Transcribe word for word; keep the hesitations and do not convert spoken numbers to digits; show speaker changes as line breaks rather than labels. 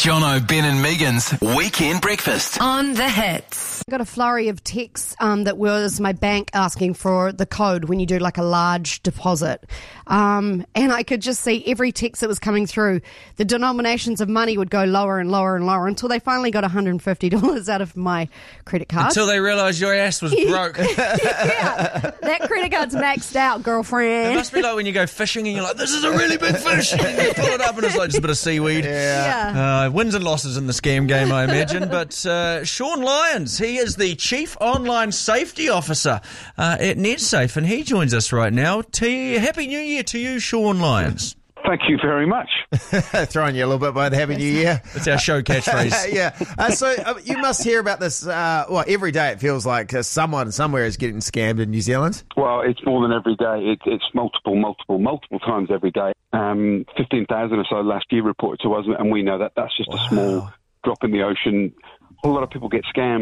Jono, Ben and Megan's Weekend Breakfast.
On the Hits.
I got a flurry of texts um, that was my bank asking for the code when you do like a large deposit. Um, and I could just see every text that was coming through. The denominations of money would go lower and lower and lower until they finally got one hundred fifty dollars out of my credit card.
Until they realised your ass was broke.
Yeah, that credit card's maxed out, girlfriend.
It must be like when you go fishing and you're like, this is a really big fish. And you pull it up and it's like just a bit of seaweed.
Yeah.
Uh, wins and losses in the scam game, I imagine. But uh, Sean Lyons, he is the Chief Online Safety Officer uh, at NetSafe, and he joins us right now. T- Happy New Year to you, Sean Lyons.
Thank you very much.
Throwing you a little bit by the Happy New Year.
That's our show catchphrase.
yeah. Uh, so uh, you must hear about this, uh, well, every day it feels like uh, someone somewhere is getting scammed in New Zealand.
Well, it's more than every day. It, it's multiple, multiple, multiple times every day. Um, fifteen thousand or so last year reported to us, and we know that that's just wow. a small drop in the ocean. A lot of people get scammed.